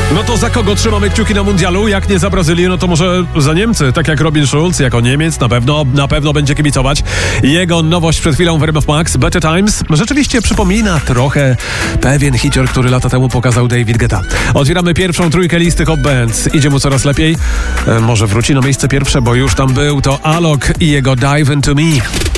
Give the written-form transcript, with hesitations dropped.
No to za kogo trzymamy kciuki na mundialu? Jak nie za Brazylię, no to może za Niemcy. Tak jak Robin Schulz, jako Niemiec na pewno będzie kibicować. Jego nowość przed chwilą w RMF Max, Better Times, rzeczywiście przypomina trochę pewien hicior, który lata temu pokazał David Guetta. Otwieramy pierwszą trójkę listy Hot Bands. Idzie mu coraz lepiej. Może wróci na miejsce pierwsze, bo już tam był. To Alok i jego Dive Into Me.